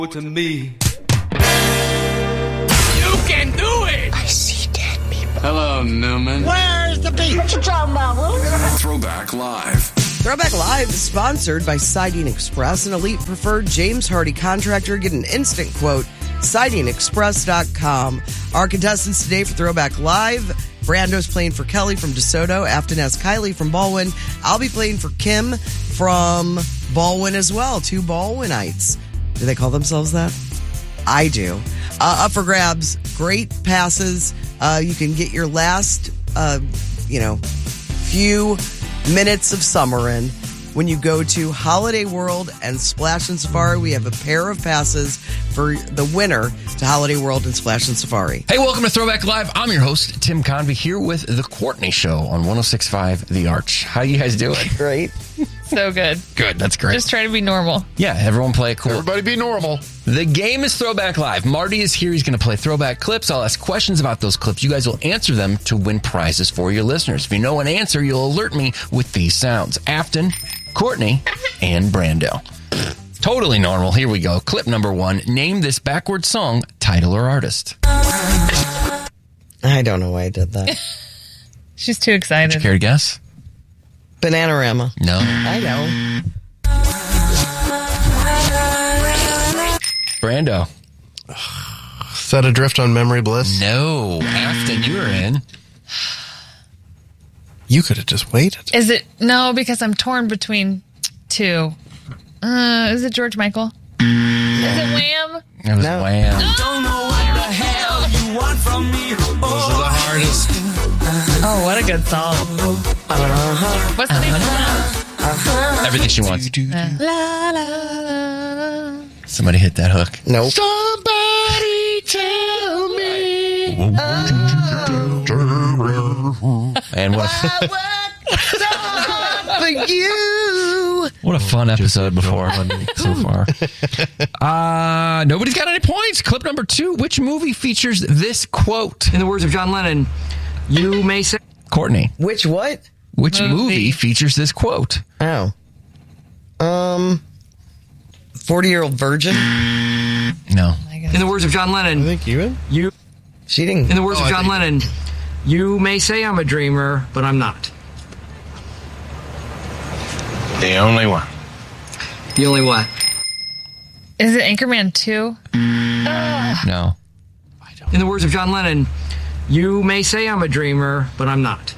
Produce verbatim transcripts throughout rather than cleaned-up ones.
to me. You can do it! I see dead people. Hello, Newman. Where's the beach? What you talking about, Will? Throwback Live. Throwback Live is sponsored by Siding Express, an elite preferred James Hardy contractor. Get an instant quote. siding express dot com. Our contestants today for Throwback Live. Brando's playing for Kelly from DeSoto. Afton has Kylie from Baldwin. I'll be playing for Kim from Baldwin as well. Two Baldwinites. Do they call themselves that? I do. Uh, up for grabs. Great passes. Uh, you can get your last, uh, you know, few minutes of summer in when you go to Holiday World and Splash and Safari. We have a pair of passes for the winner to Holiday World and Splash and Safari. Hey, welcome to Throwback Live. I'm your host, Tim Convey, here with The Courtney Show on one oh six point five The Arch. How you guys doing? Great. So good. Good, that's great. Just try to be normal. Yeah, everyone play it cool. Everybody be normal. The game is Throwback Live. Marty is here. He's going to play throwback clips. I'll ask questions about those clips. You guys will answer them to win prizes for your listeners. If you know an answer, you'll alert me with these sounds. Afton, Courtney, and Brando. Totally normal. Here we go. Clip number one. Name this backward song, title or artist. I don't know why I did that. She's too excited. Would you care to guess? Bananarama. No. I know. Brando. Set adrift on memory bliss. No. Afton, you were in. You could have just waited. Is it? No, because I'm torn between two. Uh, is it George Michael? Is it Wham? It was No. Wham. Don't know what the hell you want from me. Those are the hardest. Oh, what a good song. What's the name of that? Everything She Wants. La, la, la, la. Somebody hit that hook. Nope. Somebody tell me. And what a, For you. what a fun episode before so far. Uh, nobody's got any points. Clip number two. Which movie features this quote? In the words of John Lennon, you may say... Courtney. Which what? Which movie, Movie. features this quote? Oh. Um, forty-year-old virgin? No. In the words of John I Lennon, think you in? you... She didn't. In the words Oh, of I John think- Lennon, you may say I'm a dreamer, but I'm not. The only one. The only what? Is it Anchorman two? No. In the words of John Lennon, you may say I'm a dreamer, but I'm not.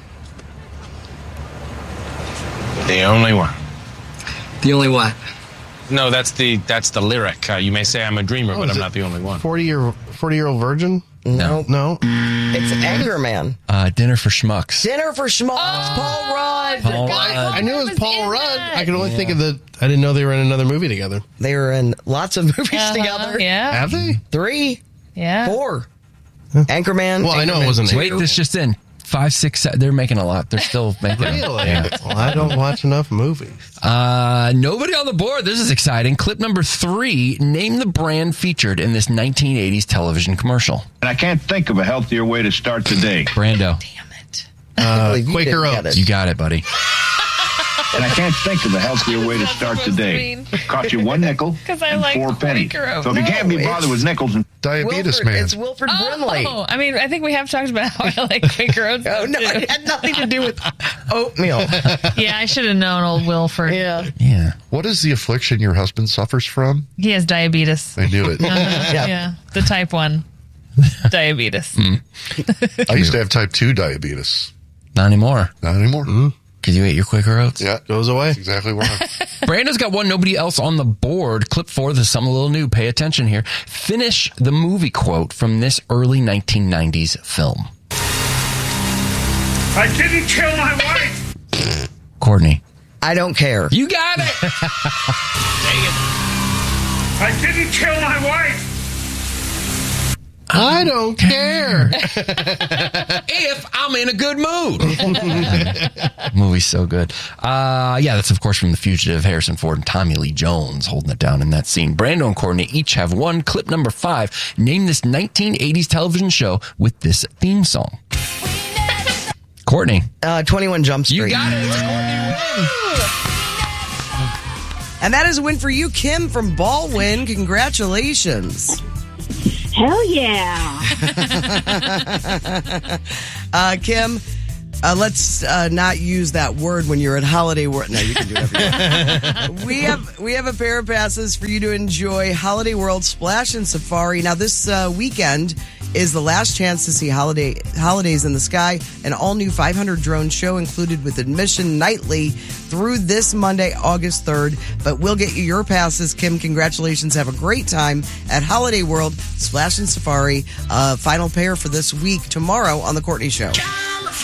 The only one. The only what? No, that's the that's the lyric. Uh, you may say I'm a dreamer, Oh, but is I'm it not the only one. forty-year forty-year-old virgin? Nope. No. It's Anchorman. Uh, Dinner for Schmucks. Dinner for Schmucks. Paul Rudd. Paul God, Rudd. I knew it was was Paul in Rudd. that. I could only think of the... I didn't know they were in another movie together. They were in lots of movies Uh-huh, together. Yeah. Have they? Three, Yeah. four. Anchorman. Well, I know it Anchorman wasn't... two. Wait, this just in. Five, six, seven. They're making a lot. They're still making Really? Yeah. Well, I don't watch enough movies. Uh, nobody on the board. This is exciting. Clip number three. Name the brand featured in this nineteen eighties television commercial. And I can't think of a healthier way to start the day. Brando. Damn it. I believe you Quaker didn't get Oats. it. You got it, buddy. And I can't think of a healthier way to start the day. Cost you one nickel 'Cause I and like four pennies. Quaker Oats. So if you can't be No, bothered it's- with nickels and Diabetes Wilford, man. It's Wilford Brimley. Oh, I mean, I think we have talked about how I like Quaker Oats. Oh, no, too. it had nothing to do with oatmeal. Yeah, I should have known old Wilford. Yeah. Yeah. What is the affliction your husband suffers from? He has diabetes. I knew it. Uh, yeah. The type one diabetes. I used to have type two diabetes. Not anymore. Not anymore. Because you ate your Quaker Oats. Yeah. Goes away. That's exactly why. Brando's got one. Nobody else on the board. Clip four. This is something a little new. Pay attention here. Finish the movie quote from this early nineteen nineties film. I didn't kill my wife. Courtney. I don't care. You got it. I didn't kill my wife. I don't care. If I'm in a good mood. Movie's so good. Uh, yeah, that's, of course, from The Fugitive, Harrison Ford and Tommy Lee Jones holding it down in that scene. Brando and Courtney each have one. Clip number five. Name this nineteen eighties television show with this theme song. Courtney. Uh, twenty-one Jump Street. You got it. It's a Courtney win. And that is a win for you, Kim from Baldwin. Congratulations. Hell yeah. uh, Kim, uh, let's uh, not use that word when you're at Holiday World. No, you can do whatever you want. we have we have a pair of passes for you to enjoy Holiday World Splash and Safari. Now, this uh, weekend is the last chance to see holiday Holidays in the Sky, an all-new five hundred drone show included with admission nightly through this Monday, August third. But we'll get you your passes. Kim, congratulations. Have a great time at Holiday World Splash and Safari. Uh, final pair for this week tomorrow on The Courtney Show.